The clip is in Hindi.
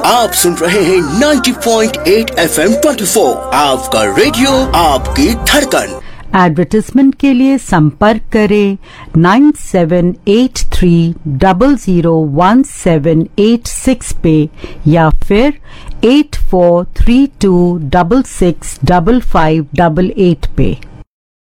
आप सुन रहे हैं 90.8 FM 24, आपका रेडियो, आपकी धड़कन। एडवर्टाइजमेंट के लिए संपर्क करें 9783001786 पे या फिर 8432665588 पे।